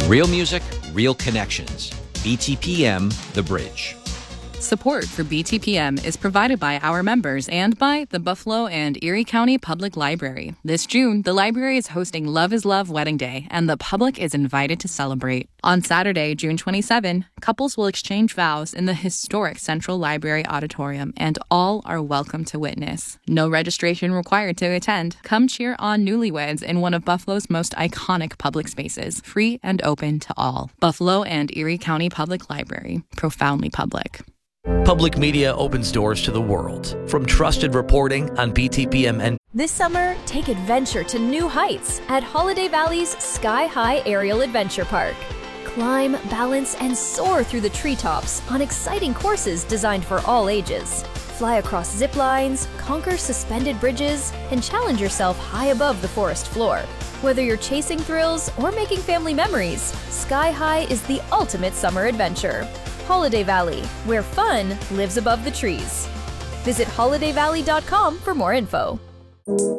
Real music, real connections. BTPM The Bridge. Support for BTPM is provided by our members and by the Buffalo and Erie County Public Library. This June, the library is hosting Love is Love Wedding Day, and the public is invited to celebrate. On Saturday, June 27, couples will exchange vows in the historic Central Library Auditorium, and all are welcome to witness. No registration required to attend. Come cheer on newlyweds in one of Buffalo's most iconic public spaces, free and open to all. Buffalo and Erie County Public Library, profoundly public. Public media opens doors to the world. From trusted reporting on BTPM and this summer, take adventure to new heights at Holiday Valley's Sky High Aerial Adventure Park. Climb, balance, and soar through the treetops on exciting courses designed for all ages. Fly across zip lines, conquer suspended bridges, and challenge yourself high above the forest floor. Whether you're chasing thrills or making family memories, Sky High is the ultimate summer adventure. Holiday Valley, where fun lives above the trees. Visit holidayvalley.com for more info.